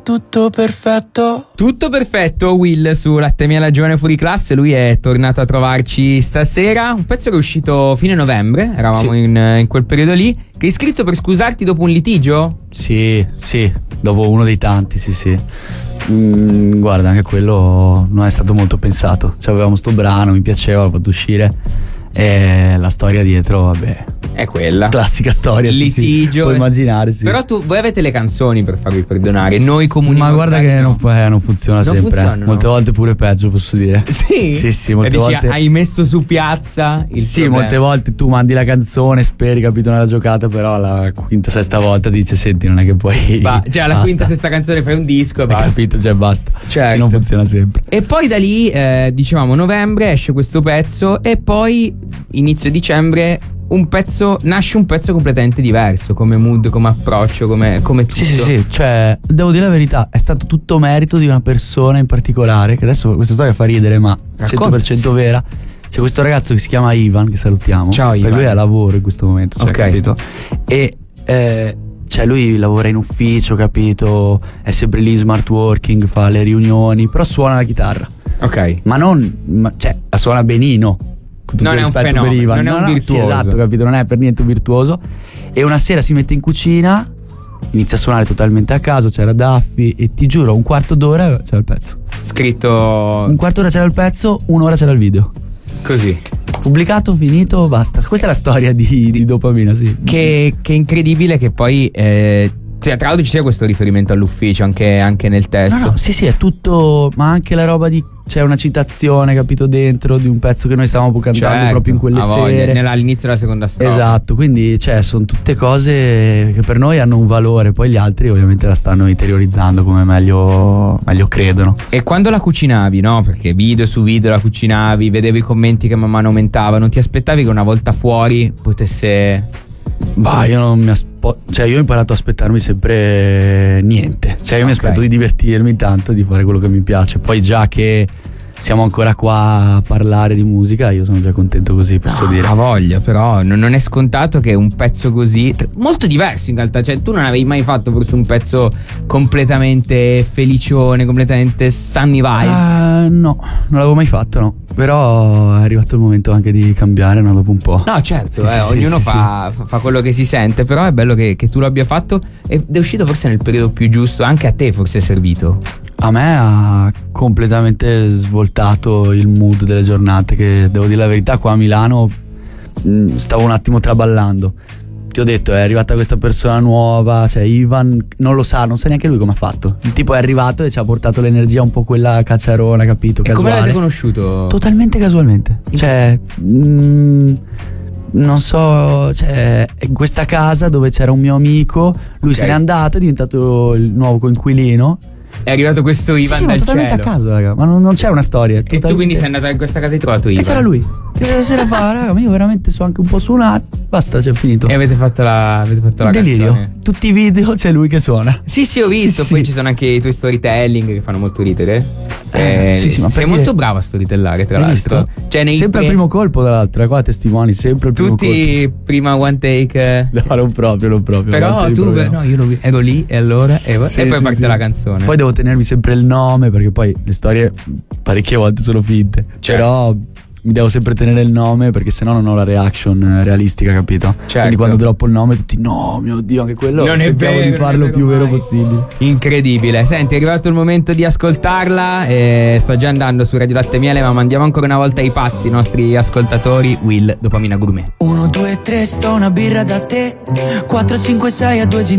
tutto perfetto. Tutto perfetto, Will su Latte Miele Giovane Fuori Classe. Lui è tornato a trovarci stasera. Un pezzo che è uscito fine novembre. Eravamo in quel periodo lì. Che hai scritto per scusarti dopo un litigio? Sì, dopo uno dei tanti, sì. Guarda, anche quello non è stato molto pensato. Cioè, avevamo sto brano, mi piaceva, l'ho fatto uscire. E la storia dietro, vabbè, è quella classica storia, litigio, sì. Puoi immaginare, sì. Però voi avete le canzoni per farvi perdonare. Noi comuni. Ma guarda che non funziona sempre. Funziona, molte volte pure peggio, posso dire. Sì, molte volte hai messo su piazza il problema. Molte volte tu mandi la canzone, speri, capito, nella giocata, però alla quinta, sesta volta dice: senti, non è che poi già alla quinta, sesta canzone fai un disco e basta. Capito, cioè basta. Certo. Sì, non funziona sempre. E poi da lì, dicevamo novembre esce questo pezzo e poi inizio dicembre nasce un pezzo completamente diverso, come mood, come approccio, come tutto. Sì, cioè devo dire la verità, è stato tutto merito di una persona in particolare, che adesso questa storia fa ridere, ma 100% vera. C'è questo ragazzo che si chiama Ivan, che salutiamo. Ciao Ivan. Lui è a lavoro in questo momento, cioè, okay. Capito? E cioè lui lavora in ufficio, capito? È sempre lì smart working, fa le riunioni, però suona la chitarra. Ok. Cioè la suona benino. Non è un fenomeno, non è un virtuoso. Sì, esatto, capito, non è per niente un virtuoso. E una sera si mette in cucina, inizia a suonare totalmente a caso, c'era Daffy e ti giuro un quarto d'ora c'era il pezzo. Scritto. Un quarto d'ora c'era il pezzo, un'ora c'era il video. Così. Pubblicato, finito, basta. Questa è la storia di Dopamina, sì. Che incredibile che poi tra l'altro ci sia questo riferimento all'ufficio anche nel testo. No, sì, è tutto, ma anche la roba c'è una citazione, capito, dentro di un pezzo che noi stavamo cantando proprio in quelle sere. All'inizio della seconda strofa. Esatto, quindi sono tutte cose che per noi hanno un valore, poi gli altri ovviamente la stanno interiorizzando come meglio credono. E quando la cucinavi, no? Perché video su video la cucinavi, vedevi i commenti che man mano aumentavano, ti aspettavi che una volta fuori potesse... Bah, io non mi io ho imparato a aspettarmi sempre niente. Cioè io mi aspetto di divertirmi tanto, di fare quello che mi piace. Poi già che siamo ancora qua a parlare di musica, io sono già contento così, posso dire. Ha voglia, però non è scontato che un pezzo così, molto diverso in realtà, cioè tu non avevi mai fatto forse un pezzo completamente felicione, completamente sunny vibes? No, non l'avevo mai fatto, no. Però è arrivato il momento anche di cambiare, no, dopo un po'. No, certo, ognuno fa quello che si sente, però è bello che tu l'abbia fatto ed è uscito forse nel periodo più giusto, anche a te forse è servito. A me ha completamente svoltato il mood delle giornate, che devo dire la verità, qua a Milano stavo un attimo traballando. Ti ho detto, è arrivata questa persona nuova, cioè Ivan non sa neanche lui come ha fatto. Il tipo è arrivato e ci ha portato l'energia un po' quella cacciarona, capito? E come l'avete conosciuto? Totalmente casualmente. Cioè non so, cioè in questa casa dove c'era un mio amico, lui se n'è andato, è diventato il nuovo coinquilino. È arrivato questo Ivan dal totalmente cielo. a caso, raga, ma non c'è una storia. E tu quindi sei andato in questa casa e hai trovato Ivan? E c'era lui. E la sera fa, raga, ma io veramente so anche un po' suonare. Basta, c'è finito. E avete fatto la delirio. canzone. Tutti i video c'è lui che suona. Sì, ho visto. Poi ci sono anche i tuoi storytelling che fanno molto ridere. Ma sei molto bravo a storytellare, tra l'altro. Cioè, sempre al primo colpo, tra l'altro, qua testimoni, sempre il primo colpo. Tutti prima one take. No, non proprio. Però tu, io ero lì e allora e poi parte la canzone. Poi devo tenermi sempre il nome, perché poi le storie parecchie volte sono finte. Certo. Però mi devo sempre tenere il nome, perché sennò non ho la reaction realistica, capito? Certo. Quindi quando droppo il nome tutti, no, mio Dio, anche quello non è vero, di farlo il più vero possibile. Incredibile. Senti, è arrivato il momento di ascoltarla e sto già andando su Radio Latte Miele, ma mandiamo ancora una volta ai pazzi i nostri ascoltatori. Will, Dopamina Gourmet. 1, 2, 3, sto una birra da te. 4, 5, 6 a 2